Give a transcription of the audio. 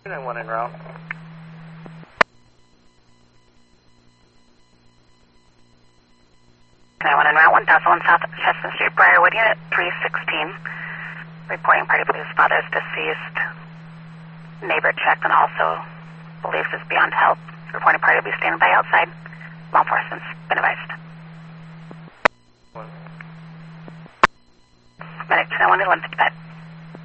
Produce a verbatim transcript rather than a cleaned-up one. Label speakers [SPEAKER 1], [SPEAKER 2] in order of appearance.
[SPEAKER 1] And one en route.
[SPEAKER 2] one en route, one thousand one South Chestnut Street, Briarwood, Unit three sixteen. Reporting party believes father is deceased. Neighbor checked and also believes is beyond help. Reporting party will be standing by outside. Law enforcement's been advised.
[SPEAKER 1] One.
[SPEAKER 2] Medic two nine one, eleven fifty-five.